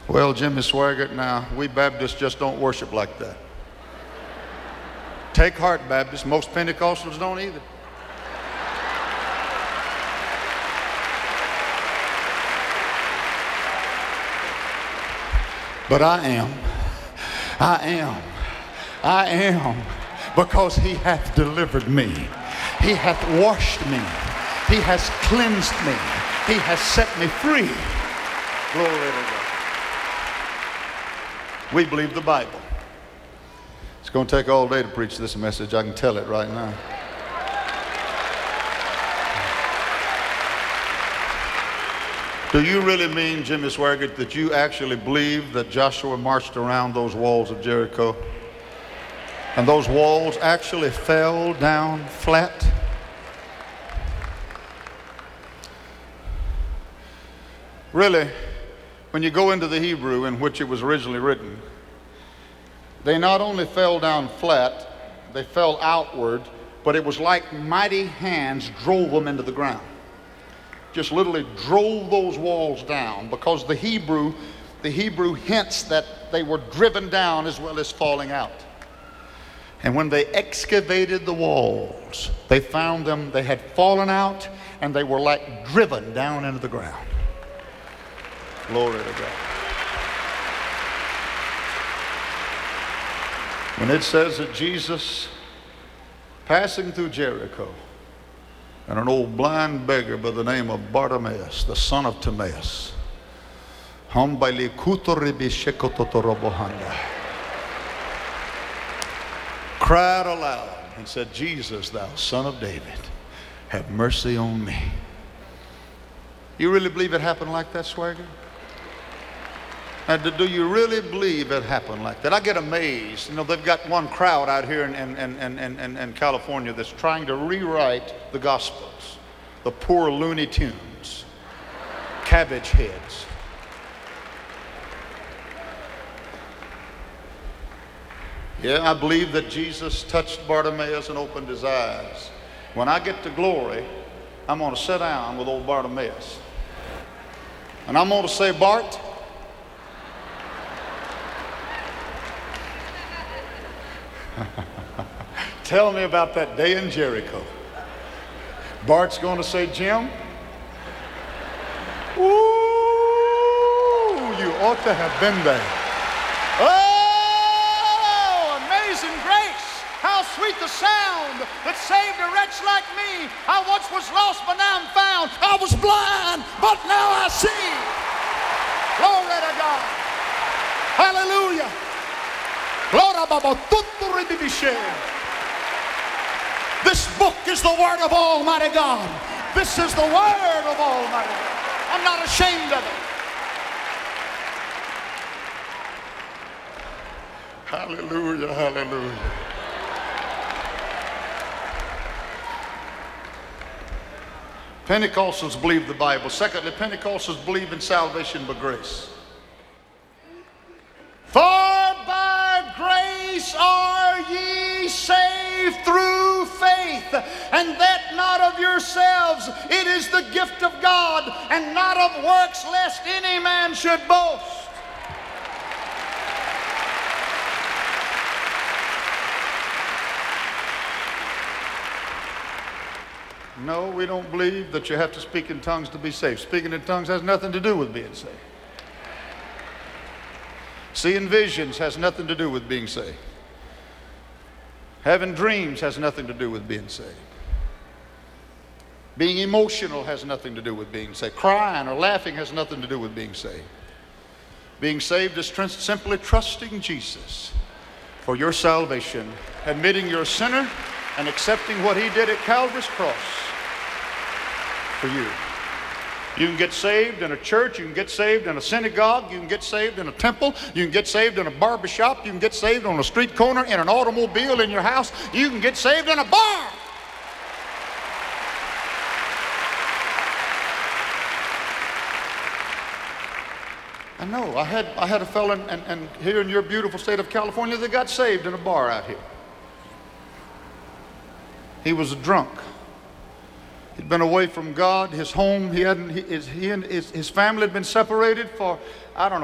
Well, Jimmy Swaggart, now, we Baptists just don't worship like that. Take heart, Baptists. Most Pentecostals don't either. But I am, because he hath delivered me. He hath washed me. He has cleansed me. He has set me free. Glory to God. We believe the Bible. It's going to take all day to preach this message. I can tell it right now. Do you really mean, Jimmy Swaggart, that you actually believe that Joshua marched around those walls of Jericho and those walls actually fell down flat? Really, when you go into the Hebrew in which it was originally written, they not only fell down flat, they fell outward, but it was like mighty hands drove them into the ground. Just literally drove those walls down, because the Hebrew hints that they were driven down as well as falling out. And when they excavated the walls, they found them, they had fallen out, and they were like driven down into the ground. Glory to God. When it says that Jesus, passing through Jericho, and an old blind beggar by the name of Bartimaeus, the son of Timaeus, cried aloud and said, Jesus, thou son of David, have mercy on me. You really believe it happened like that, Swagger? Now, do you really believe it happened like that? I get amazed. You know, they've got one crowd out here in California that's trying to rewrite the Gospels. The poor Looney Tunes, cabbage heads. Yeah, I believe that Jesus touched Bartimaeus and opened his eyes. When I get to glory, I'm going to sit down with old Bartimaeus. And I'm going to say, Bart, tell me about that day in Jericho. Bart's going to say, Jim, ooh, you ought to have been there. Oh, amazing grace. How sweet the sound that saved a wretch like me. I once was lost, but now I'm found. I was blind, but now I see. Glory to God. Hallelujah. This book is the word of Almighty God. This is the word of Almighty God. I'm not ashamed of it. Hallelujah, hallelujah. Pentecostals believe the Bible. Secondly, Pentecostals believe in salvation by grace. For by grace are ye saved through faith, and that not of yourselves. It is the gift of God, and not of works, lest any man should boast. No, we don't believe that you have to speak in tongues to be saved. Speaking in tongues has nothing to do with being saved. Seeing visions has nothing to do with being saved. Having dreams has nothing to do with being saved. Being emotional has nothing to do with being saved. Crying or laughing has nothing to do with being saved. Being saved is simply trusting Jesus for your salvation, admitting you're a sinner, and accepting what he did at Calvary's cross for you. You can get saved in a church, you can get saved in a synagogue, you can get saved in a temple, you can get saved in a barbershop, you can get saved on a street corner, in an automobile, in your house, you can get saved in a bar. I know, I had a fellow and here in your beautiful state of California that got saved in a bar out here. He was a drunk. He'd been away from God, his home, he and his family had been separated for, I don't know,